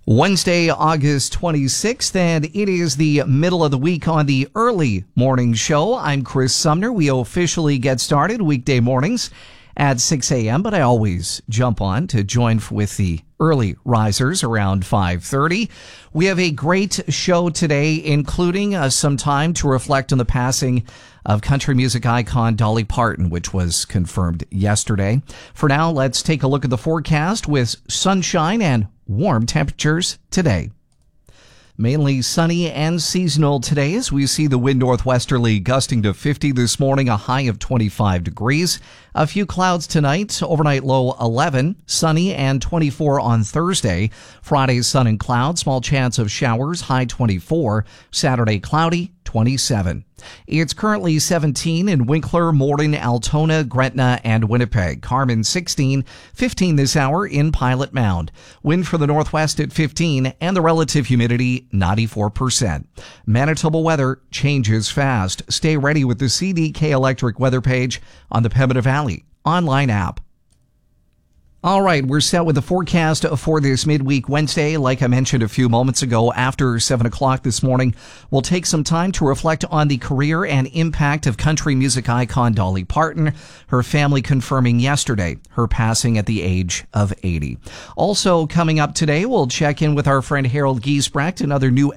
Wednesday, August 26th, and it is the middle of the week on the early morning show. I'm Chris Sumner. We officially get started weekday mornings at 6 a.m., but I always jump on to join with the early risers around 5:30. We have a great show today, including some time to reflect on the passing of country music icon Dolly Parton, which was confirmed yesterday. For now, let's take a look at the forecast with sunshine and warm temperatures today. Mainly sunny and seasonal today as we see the wind northwesterly gusting to 50 this morning, a high of 25 degrees. A few clouds tonight, overnight low 11, sunny and 24 on Thursday. Friday, sun and clouds, small chance of showers, high 24. Saturday, cloudy, 27. It's currently 17 in Winkler, Morden, Altona, Gretna, and Winnipeg. Carmen 16, 15 this hour in Pilot Mound. Wind from the northwest at 15 and the relative humidity 94%. Manitoba weather changes fast. Stay ready with the CDK Electric weather page on the Pembina Valley online app. All right, we're set with the forecast for this midweek Wednesday. Like I mentioned a few moments ago, after 7 o'clock this morning, we'll take some time to reflect on the career and impact of country music icon Dolly Parton, her family confirming yesterday her passing at the age of 80. Also coming up today, we'll check in with our friend Harold Giesbrecht, another new